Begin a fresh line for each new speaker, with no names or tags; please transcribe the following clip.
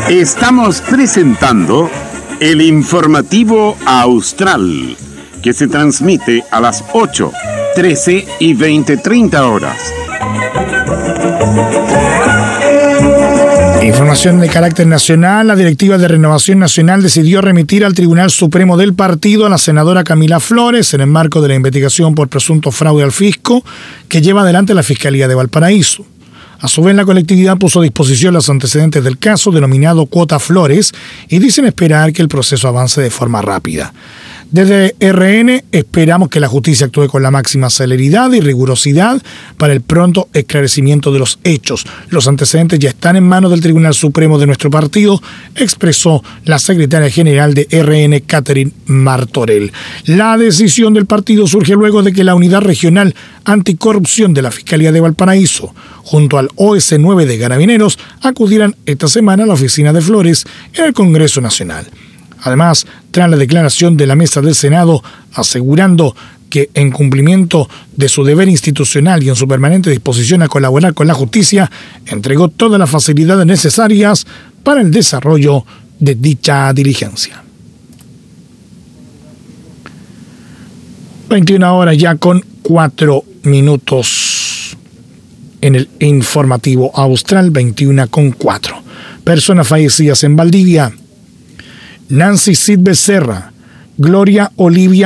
Estamos presentando el informativo Austral, que se transmite a las 8, 13 y 20:30 horas.
Información de carácter nacional. La Directiva de Renovación Nacional decidió remitir al Tribunal Supremo del partido a la senadora Camila Flores en el marco de la investigación por presunto fraude al fisco que lleva adelante la Fiscalía de Valparaíso. A su vez, la colectividad puso a disposición los antecedentes del caso denominado Cuota Flores y dicen esperar que el proceso avance de forma rápida. Desde RN esperamos que la justicia actúe con la máxima celeridad y rigurosidad para el pronto esclarecimiento de los hechos. Los antecedentes ya están en manos del Tribunal Supremo de nuestro partido, expresó la secretaria general de RN, Catherine Martorell. La decisión del partido surge luego de que la Unidad Regional Anticorrupción de la Fiscalía de Valparaíso, junto al OS9 de Carabineros, acudieran esta semana a la oficina de Flores en el Congreso Nacional. Además, tras la declaración de la Mesa del Senado asegurando que en cumplimiento de su deber institucional y en su permanente disposición a colaborar con la justicia, entregó todas las facilidades necesarias para el desarrollo de dicha diligencia. 21 horas ya con 4 minutos en el informativo Austral, 21:04. Personas fallecidas en Valdivia: Nancy Cid Becerra, Gloria Olivia